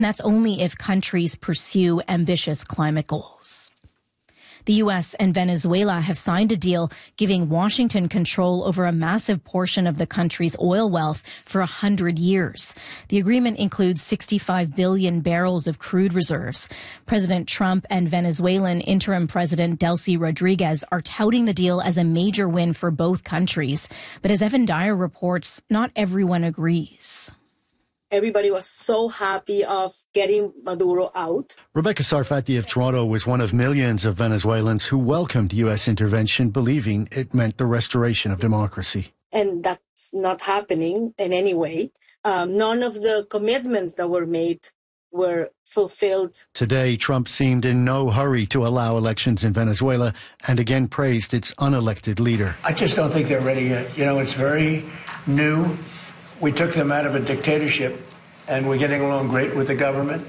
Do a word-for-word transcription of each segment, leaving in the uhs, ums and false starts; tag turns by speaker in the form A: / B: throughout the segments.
A: That's only if countries pursue ambitious climate goals. The U S and Venezuela have signed a deal giving Washington control over a massive portion of the country's oil wealth for a hundred years. The agreement includes sixty-five billion barrels of crude reserves. President Trump and Venezuelan interim president Delcy Rodriguez are touting the deal as a major win for both countries. But as Evan Dyer reports, not everyone agrees.
B: Everybody was so happy of getting Maduro out.
C: Rebecca Sarfati of Toronto was one of millions of Venezuelans who welcomed U S intervention, believing it meant the restoration of democracy.
B: And that's not happening in any way. Um, none of the commitments that were made were fulfilled.
C: Today, Trump seemed in no hurry to allow elections in Venezuela and again praised its unelected leader.
D: I just don't think they're ready yet. You know, it's very new. We took them out of a dictatorship, and we're getting along great with the government.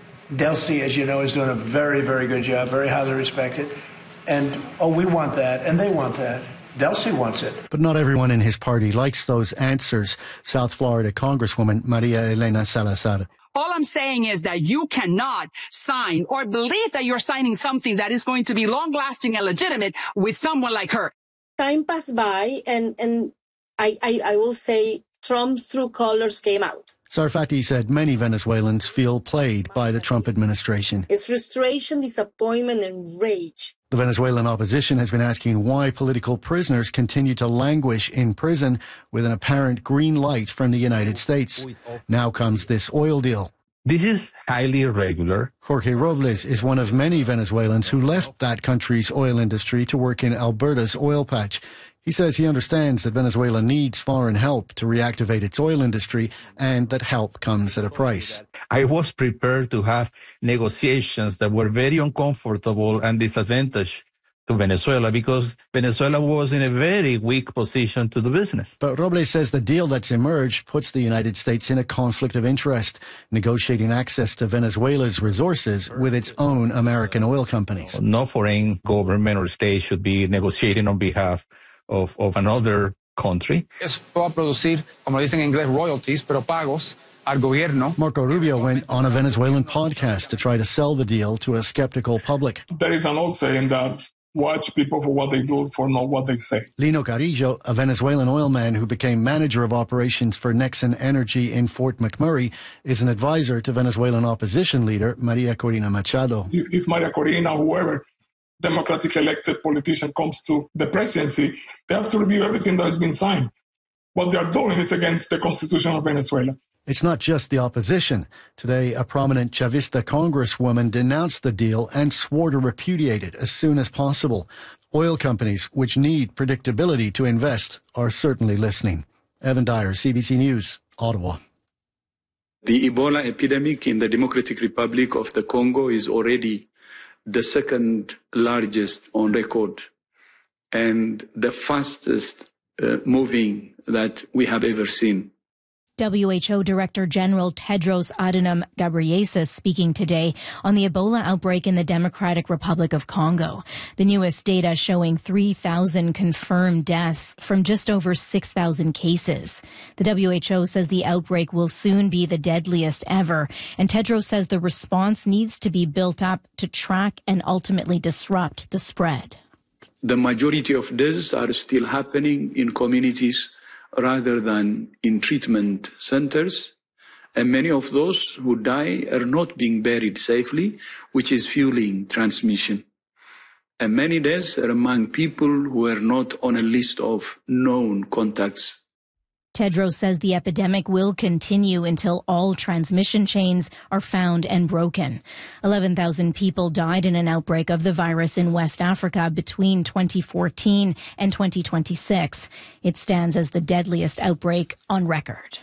D: Delcy, as you know, is doing a very, very good job, very highly respected. And, oh, we want that, and they want that. Delcy wants it.
C: But not everyone in his party likes those answers. South Florida Congresswoman Maria Elena Salazar.
E: All I'm saying is that you cannot sign or believe that you're signing something that is going to be long-lasting and legitimate with someone like her.
B: Time passed by, and, and I, I, I will say, Trump's true colors came out.
C: Sarfati said many Venezuelans feel played by the Trump administration.
B: It's frustration, disappointment, and rage.
C: The Venezuelan opposition has been asking why political prisoners continue to languish in prison with an apparent green light from the United States. Now comes this oil deal.
F: This is highly irregular.
C: Jorge Robles is one of many Venezuelans who left that country's oil industry to work in Alberta's oil patch. He says he understands that Venezuela needs foreign help to reactivate its oil industry and that help comes at a price.
F: I was prepared to have negotiations that were very uncomfortable and disadvantageous to Venezuela because Venezuela was in a very weak position to the business.
C: But Robles says the deal that's emerged puts the United States in a conflict of interest, negotiating access to Venezuela's resources with its own American oil companies.
F: No foreign government or state should be negotiating on behalf Of, of another country.
G: Eso va a producir, como dicen en inglés, royalties, pero pagos al gobierno.
C: Marco Rubio went on a Venezuelan podcast to try to sell the deal to a skeptical public.
H: There is an old saying that watch people for what they do, for not what they say.
C: Lino Carrillo, a Venezuelan oil man who became manager of operations for Nexen Energy in Fort McMurray, is an advisor to Venezuelan opposition leader Maria Corina Machado.
H: If, if Maria Corina, whoever democratic elected politician comes to the presidency, they have to review everything that has been signed. What they are doing is against the Constitution of Venezuela.
C: It's not just the opposition. Today, a prominent Chavista congresswoman denounced the deal and swore to repudiate it as soon as possible. Oil companies, which need predictability to invest, are certainly listening. Evan Dyer, C B C News, Ottawa.
I: The Ebola epidemic in the Democratic Republic of the Congo is already the second largest on record and the fastest uh, moving that we have ever seen.
A: W H O Director General Tedros Adhanom Ghebreyesus speaking today on the Ebola outbreak in the Democratic Republic of Congo. The newest data showing three thousand confirmed deaths from just over six thousand cases. The W H O says the outbreak will soon be the deadliest ever, and Tedros says the response needs to be built up to track and ultimately disrupt the spread.
I: The majority of deaths are still happening in communities rather than in treatment centers. And many of those who die are not being buried safely, which is fueling transmission. And many deaths are among people who are not on a list of known contacts.
A: Tedros says the epidemic will continue until all transmission chains are found and broken. eleven thousand people died in an outbreak of the virus in West Africa between twenty fourteen and twenty twenty-six. It stands as the deadliest outbreak on record.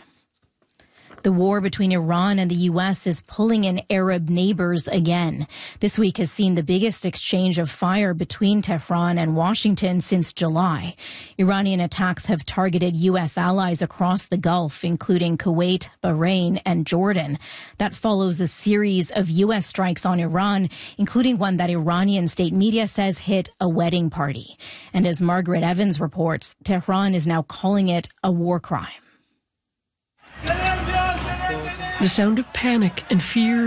A: The war between Iran and the U S is pulling in Arab neighbors again. This week has seen the biggest exchange of fire between Tehran and Washington since July. Iranian attacks have targeted U S allies across the Gulf, including Kuwait, Bahrain, and Jordan. That follows a series of U S strikes on Iran, including one that Iranian state media says hit a wedding party. And as Margaret Evans reports, Tehran is now calling it a war crime.
J: The sound of panic and fear